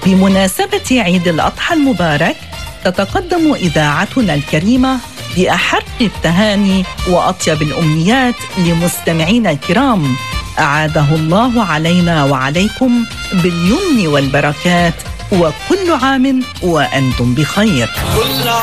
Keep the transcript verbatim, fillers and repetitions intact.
بمناسبة عيد الأضحى المبارك تتقدم إذاعتنا الكريمة بأحر التهاني وأطيب الأمنيات لمستمعينا الكرام، أعاده الله علينا وعليكم باليمن والبركات، وكل عام وأنتم بخير.